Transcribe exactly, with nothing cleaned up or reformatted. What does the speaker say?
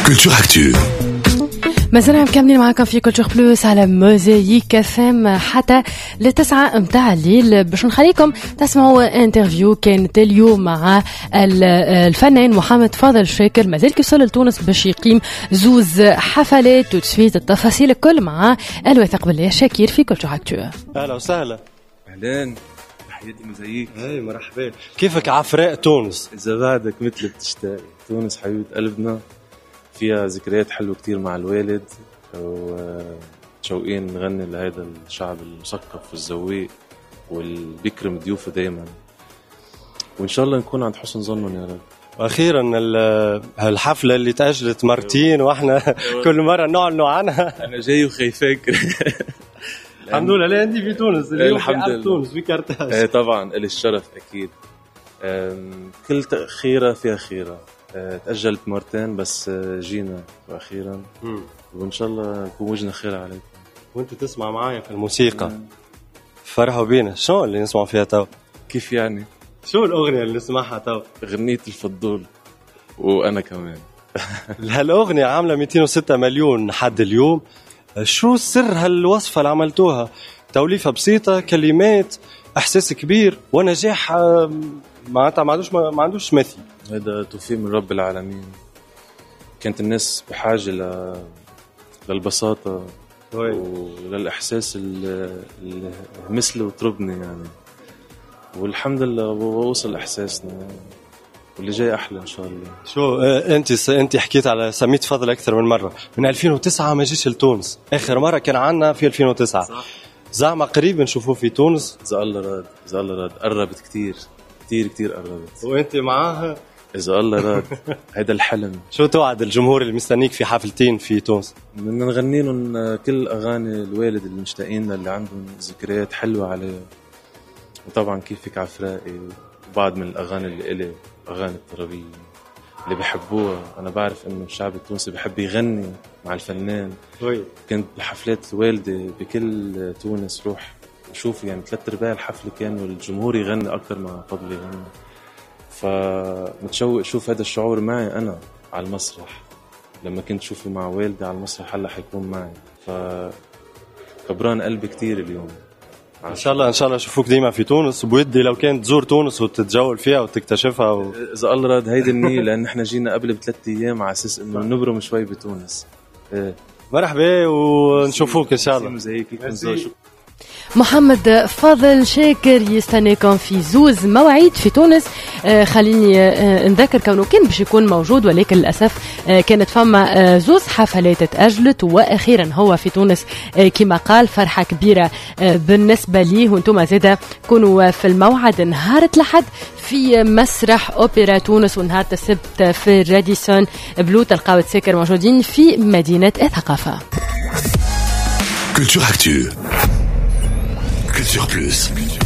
Culture Actu. مازلنا مكملين معاكم في كولتور بلوس على موزايك اف ام حتى لتسعة متاع الليل باش نخليكم تسمعوا انترفيو كانت اليوم مع الفنان محمد فاضل شاكر مازال كيوصل لتونس باش يقيم زوز حفلات وتسويت التفاصيل الكل مع الواثق بالله شاكر في كولتور اكتو. اهلا وسهلا. اهلين تحياتي موزايك. اي مرحبا. كيفك عفراء تونس؟ اذا بعدك مثل بتشتاق. تونس حبيبه قلبنا، فيها ذكريات حلوة كتير مع الوالد، وشوقين نغني لهذا الشعب المثقف والزويق والبكرم ضيوفه دايما، وإن شاء الله نكون عند حسن ظنهم يا رب. وأخيرا هالحفلة اللي تأجلت مرتين وإحنا كل مرة نعلن عنها. أنا جاي وخايفاك. الحمد لله. لا عندي في تونس اليوم، الحمد لله. تونس في كارتاج. ايه طبعا إلي الشرف أكيد. كل تأخيرة فيها خيرة. تأجلت مرتين بس جينا وأخيرا، مم. وإن شاء الله نكون وجهنا خير عليكم. وأنت تسمع معايا في الموسيقى. مم. فرحوا بينا. شو اللي نسمع فيها تو؟ كيف يعني؟ شو الأغنية اللي نسمعها تو؟ غنية الفضول وأنا كمان. هالأغنية عاملة مئتين وستة مليون حد اليوم. شو سر هالوصفة اللي عملتوها؟ توليفة بسيطة، كلمات، إحساس كبير ونجاح معناتها ما عندوش ما عندوش مثيل. هذا توفيق من رب العالمين. كانت الناس بحاجة ل... للبساطة وي. وللإحساس اللي مثله وطربني يعني، والحمد لله وصل إحساسنا واللي جاي أحلى إن شاء الله. شو أنت أنت حكيت على سميت فضل أكثر من مرة. من ألفين وتسعة ما جيش لتونس، آخر مرة كان عنا في ألفين وتسعة. صح. زعما قريب نشوفوه في تونس. إذا الله راد، إذا الله راد قربت كتير كتير كتير قربت. وأنت معاها؟ إذا الله راد. هيدا الحلم. شو توعد الجمهور اللي مستنيك في حفلتين في تونس؟ بدنا نغني لهم كل أغاني الوالد المشتاقين اللي عندهم ذكريات حلوة عليه، وطبعا كيفك عفرائي وبعض من الأغاني اللي إلي، أغاني الطربية اللي بحبوها. أنا بعرف إنه الشعب التونسي بحب يغني مع الفنان. وي. كنت بحفلات والدي بكل تونس روح شوف يعني ثلاث أرباع الحفلة كانوا الجمهور يغني أكتر ما فضل يغني، فمتشوق شوف هذا الشعور معي أنا على المسرح. لما كنت شوفه مع والدي على المسرح هلا حيكون معي، فكبران قلبي كتير اليوم. إن شاء الله إن شاء الله أشوفك ديما في تونس، وبودي لو كانت تزور تونس وتتجول فيها وتكتشفها و... إذا الله راد هيدي النية، لأن إحنا جينا قبل بثلاث أيام على أساس إنه نبرم شوي بتونس. إيه. مرحبا ونشوفوك إن شاء الله. محمد فاضل شاكر يستناكم في زوز مواعيد في تونس. آه خليني آه نذكر كونه كان باش يكون موجود، ولكن للأسف آه كانت فما آه زوز حفلات تأجلت، وأخيرا هو في تونس. آه كما قال فرحة كبيرة آه بالنسبة ليه، وانتم زادا كونوا في الموعد نهار الأحد في مسرح أوبرا تونس، ونهار السبت في راديسون بلو تلقاو تساكر موجودين في مدينة الثقافة. Culture Actu. Culture Plus.